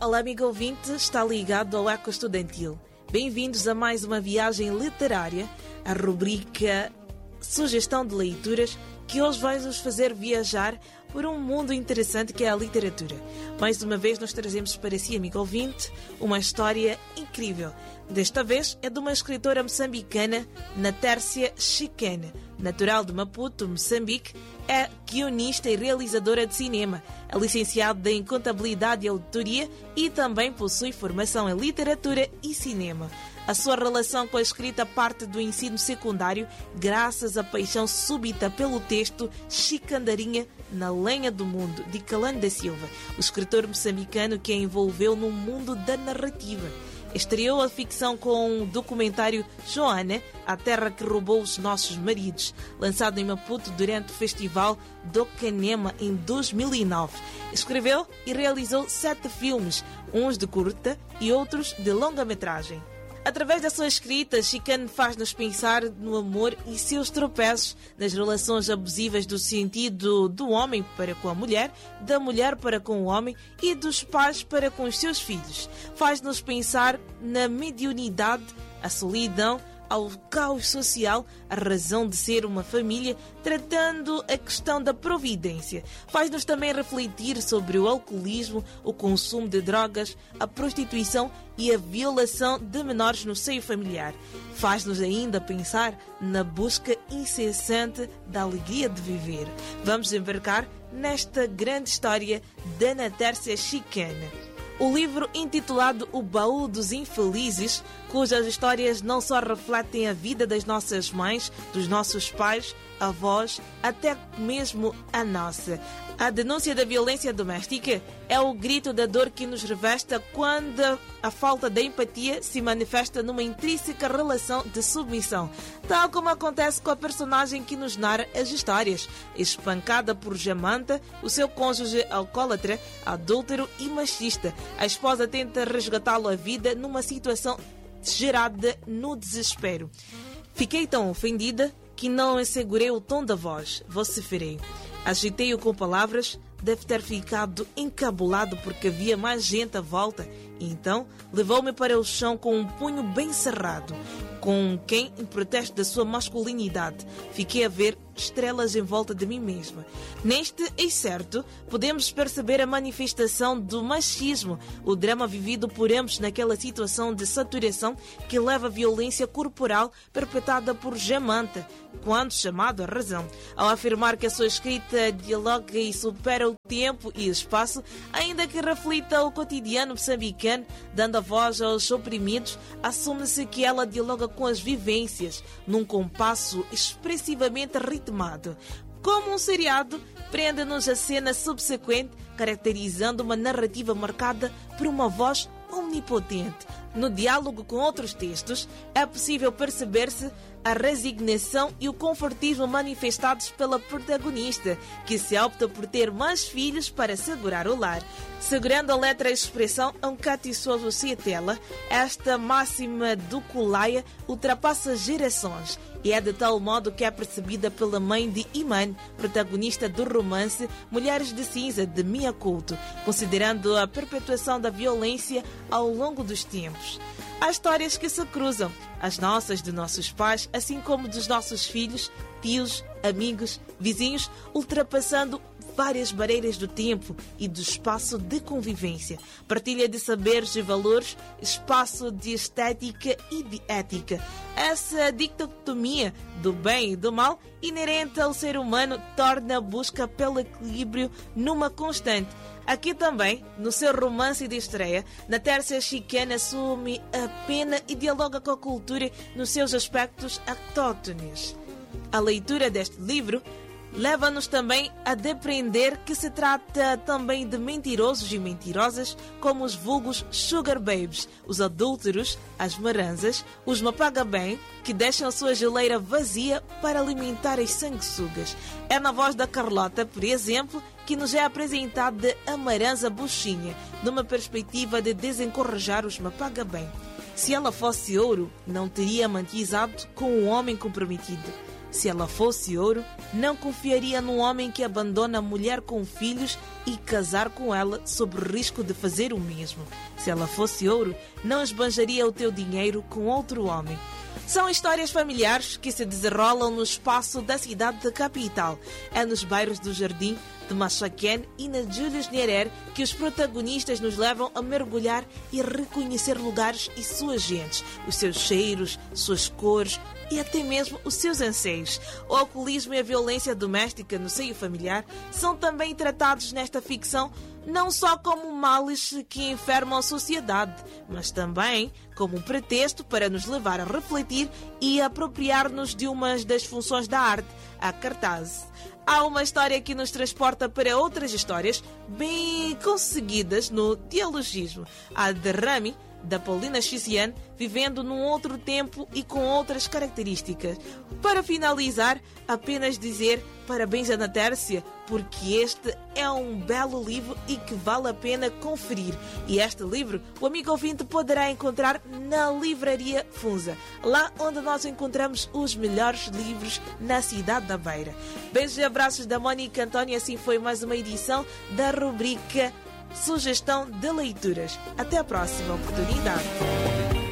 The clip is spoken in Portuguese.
Olá, amigo ouvinte, está ligado ao Eco Estudantil. Bem-vindos a mais uma viagem literária, a rubrica Sugestão de Leituras, que hoje vai nos fazer viajar por um mundo interessante que é a literatura. Mais uma vez nós trazemos para si, amigo ouvinte, uma história incrível. Desta vez é de uma escritora moçambicana, Natércia Chikane. Natural de Maputo, Moçambique, é guionista e realizadora de cinema. É licenciada em Contabilidade e Auditoria e também possui formação em Literatura e Cinema. A sua relação com a escrita parte do ensino secundário graças à paixão súbita pelo texto Chicandarinha na Lenha do Mundo, de Calando da Silva, o escritor moçambicano que a envolveu no mundo da narrativa. Estreou a ficção com o documentário Joana, a terra que roubou os nossos maridos, lançado em Maputo durante o Festival do Canema em 2009. Escreveu e realizou 7 filmes, uns de curta e outros de longa-metragem. Através da sua escrita, Chikane faz-nos pensar no amor e seus tropeços, nas relações abusivas do sentido do homem para com a mulher, da mulher para com o homem e dos pais para com os seus filhos. Faz-nos pensar na mediunidade, a solidão, ao caos social, a razão de ser uma família, tratando a questão da providência. Faz-nos também refletir sobre o alcoolismo, o consumo de drogas, a prostituição e a violação de menores no seio familiar. Faz-nos ainda pensar na busca incessante da alegria de viver. Vamos embarcar nesta grande história da Natércia Chikane. O livro intitulado O Baú dos Infelizes, cujas histórias não só refletem a vida das nossas mães, dos nossos pais, avós, até mesmo a nossa. A denúncia da violência doméstica é o grito da dor que nos revesta quando a falta de empatia se manifesta numa intrínseca relação de submissão, tal como acontece com a personagem que nos narra as histórias. Espancada por Jamanta, o seu cônjuge alcoólatra, adúltero e machista, a esposa tenta resgatá-lo à vida numa situação gerada no desespero. Fiquei tão ofendida que não assegurei o tom da voz, vociferei. Agitei-o com palavras, deve ter ficado encabulado porque havia mais gente à volta. E então levou-me para o chão com um punho bem cerrado, com quem, em protesto da sua masculinidade, fiquei a ver estrelas em volta de mim mesma. Neste excerto, podemos perceber a manifestação do machismo, o drama vivido por ambos naquela situação de saturação que leva à violência corporal perpetrada por Jamanta, quando chamado à razão. Ao afirmar que a sua escrita dialoga e supera o tempo e o espaço, ainda que reflita o cotidiano moçambicano, dando a voz aos oprimidos, assume-se que ela dialoga com as vivências, num compasso expressivamente ritmado. Como um seriado, prende-nos a cena subsequente, caracterizando uma narrativa marcada por uma voz omnipotente. No diálogo com outros textos, é possível perceber-se a resignação e o confortismo manifestados pela protagonista, que se opta por ter mais filhos para segurar o lar. Segurando a letra e a expressão a um catiçoso cietela, esta máxima do Kulaia ultrapassa gerações e é de tal modo que é percebida pela mãe de Iman, protagonista do romance Mulheres de Cinza, de Mia Couto, considerando a perpetuação da violência ao longo dos tempos. Há histórias que se cruzam, as nossas, de nossos pais, assim como dos nossos filhos, tios, amigos, vizinhos, ultrapassando várias barreiras do tempo e do espaço de convivência. Partilha de saberes e valores, espaço de estética e de ética. Essa dicotomia do bem e do mal, inerente ao ser humano, torna a busca pelo equilíbrio numa constante. Aqui também, no seu romance de estreia, Natércia Chikane assume a pena e dialoga com a cultura nos seus aspectos autóctones. A leitura deste livro leva-nos também a depreender que se trata também de mentirosos e mentirosas, como os vulgos sugar babies, os adúlteros, as maranzas, os mapaga-bem, que deixam a sua geleira vazia para alimentar as sanguessugas. É na voz da Carlota, por exemplo, que nos é apresentada a maranza buchinha, numa perspectiva de desencorrajar os mapaga-bem. Se ela fosse ouro, não teria mantizado com um homem comprometido. Se ela fosse ouro, não confiaria num homem que abandona a mulher com filhos e casar com ela sob o risco de fazer o mesmo. Se ela fosse ouro, não esbanjaria o teu dinheiro com outro homem. São histórias familiares que se desenrolam no espaço da cidade da capital. É nos bairros do Jardim, de Machaquén e na Julius Nyerere que os protagonistas nos levam a mergulhar e reconhecer lugares e suas gentes, os seus cheiros, suas cores e até mesmo os seus anseios. O alcoolismo e a violência doméstica no seio familiar são também tratados nesta ficção não só como males que enfermam a sociedade, mas também como um pretexto para nos levar a refletir e apropriar-nos de uma das funções da arte, a cartaz. Há uma história que nos transporta para outras histórias bem conseguidas no dialogismo. A de Rami, da Paulina Chisiane, vivendo num outro tempo e com outras características. Para finalizar, apenas dizer parabéns a Ana Tércia, porque este é um belo livro e que vale a pena conferir. E este livro o amigo ouvinte poderá encontrar na Livraria Funza, lá onde nós encontramos os melhores livros na cidade da Beira. Beijos e abraços da Mónica Antónia. Assim foi mais uma edição da rubrica Sugestão de Leituras. Até a próxima oportunidade.